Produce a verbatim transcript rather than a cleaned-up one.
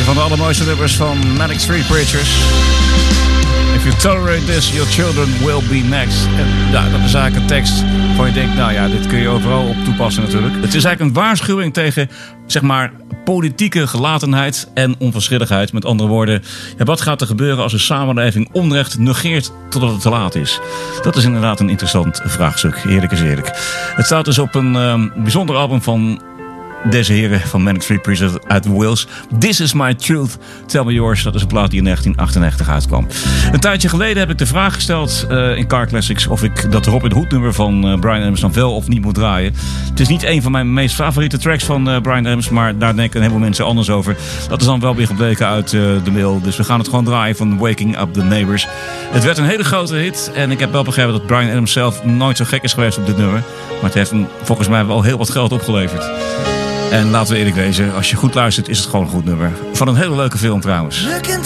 van de allermooiste nummers van Manic Street Preachers. If you tolerate this, your children will be next. En ja, dat is eigenlijk een tekst waar je denkt, nou ja, dit kun je overal op toepassen natuurlijk. Het is eigenlijk een waarschuwing tegen, zeg maar, politieke gelatenheid en onverschilligheid. Met andere woorden, ja, wat gaat er gebeuren als een samenleving onrecht negeert totdat het te laat is? Dat is inderdaad een interessant vraagstuk, eerlijk is eerlijk. Het staat dus op een um, bijzonder album van deze heren van Manic Street Preachers uit Wales. This is my truth, tell me yours. Dat is een plaat die in negentien achtennegentig uitkwam. Een tijdje geleden heb ik de vraag gesteld uh, in Car Classics of ik dat Robin Hood nummer van uh, Bryan Adams dan wel of niet moet draaien. Het is niet een van mijn meest favoriete tracks van uh, Bryan Adams, maar daar denken een heleboel mensen anders over. Dat is dan wel weer gebleken uit uh, de mail. Dus we gaan het gewoon draaien van Waking Up the Neighbors. Het werd een hele grote hit en ik heb wel begrepen dat Bryan Adams zelf nooit zo gek is geweest op dit nummer. Maar het heeft hem volgens mij wel heel wat geld opgeleverd. En laten we eerlijk wezen, als je goed luistert is het gewoon een goed nummer. Van een hele leuke film trouwens. Look into